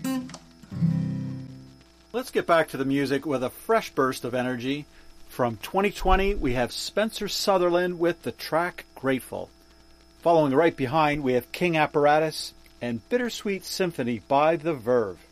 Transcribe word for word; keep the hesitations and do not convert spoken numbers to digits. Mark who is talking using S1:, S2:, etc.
S1: Let's get back to the music with a fresh burst of energy. From twenty twenty, we have Spencer Sutherland with the track Grateful. Following right behind, we have King Apparatus and Bittersweet Symphony by The Verve.